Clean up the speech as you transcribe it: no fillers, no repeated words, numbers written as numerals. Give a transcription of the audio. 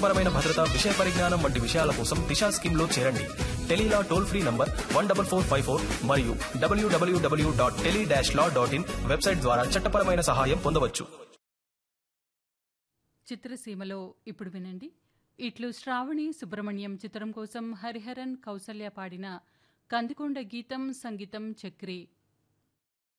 చట్టపరమైన భద్రత, విషయ పరిజ్ఞానం వంటి విషయాల కోసం దిశా స్కీమ్ లో చేరండి. టెలీలా టోల్ ఫ్రీ నంబర్ 14454 మరియు www.tele-law.in వెబ్సైట్ ద్వారా చట్టపరమైన సహాయం పొందవచ్చు. చిత్రసీమలో ఇప్పుడు వినండి. ఇట్లు శ్రావణి సుబ్రహ్మణ్యం చిత్రం కోసం హరిహరన్ కౌసల్య పాడిన కందికొండ గీతం, సంగీతం చక్రి.